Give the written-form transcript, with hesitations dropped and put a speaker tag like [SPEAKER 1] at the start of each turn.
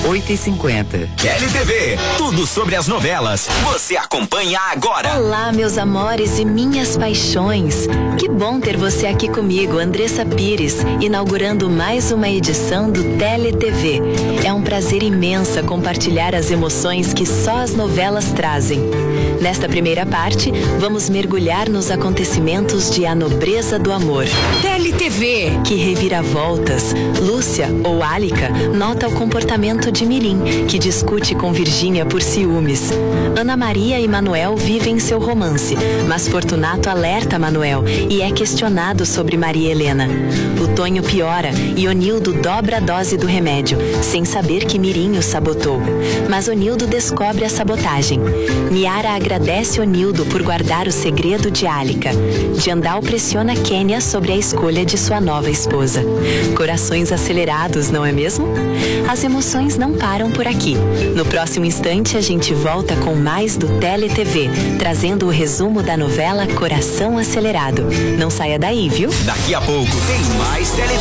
[SPEAKER 1] 8h50.
[SPEAKER 2] LTV, tudo sobre as novelas. Você acompanha agora.
[SPEAKER 3] Olá, meus amores e minhas paixões. Que bom ter você aqui comigo, Andressa Pires, inaugurando mais uma edição do TeleTV. É um prazer imenso compartilhar as emoções que só as novelas trazem. Nesta primeira parte, vamos mergulhar nos acontecimentos de A Nobreza do Amor.
[SPEAKER 4] TeleTV.
[SPEAKER 3] Que reviravoltas. Lúcia, ou Álica, nota o comportamento de Mirim, que discute com Virgínia por ciúmes. Ana Maria e Manuel vivem seu romance, mas Fortunato alerta Manuel e é questionado sobre Maria Helena. O Tonho piora e Onildo dobra a dose do remédio, sem saber que Mirim o sabotou. Mas Onildo descobre a sabotagem. Niara agradece Onildo por guardar o segredo de Álica. Jandal pressiona Kênia sobre a escolha de sua nova esposa. Corações acelerados, não é mesmo? As emoções não param por aqui. No próximo instante a gente volta com mais do TeleTV, trazendo o resumo da novela Coração Acelerado. Não saia daí, viu?
[SPEAKER 2] Daqui a pouco tem mais TeleTV.